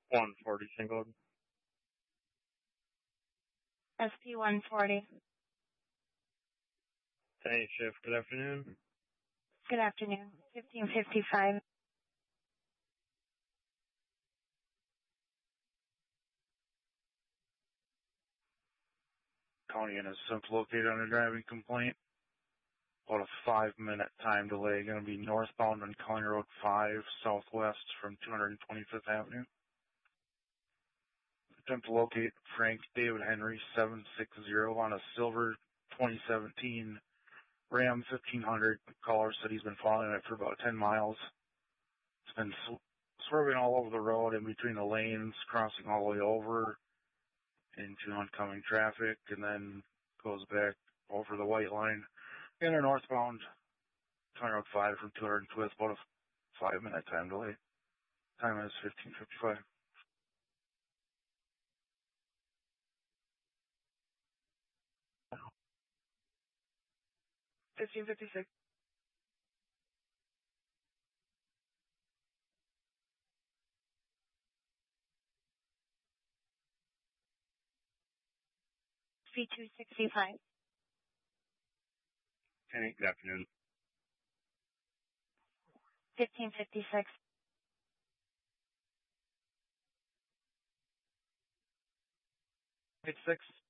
140 single. SP 140. Hey, shift. Good afternoon. Good afternoon. 1555. County and is since located on a driving complaint. About a 5-minute time delay. Going to be northbound on County Road 5, southwest from 225th Avenue. Attempt to locate Frank David Henry 760 on a silver 2017 Ram 1500. Caller said he's been following it for about 10 miles. It's been swerving all over the road in between the lanes, crossing all the way over into oncoming traffic, and then goes back over the white line in a northbound County Road 5 from 225th. About a 5-minute time delay. Time is 15:55. 15:56. SP 265. Hey, good afternoon. 1556. 86.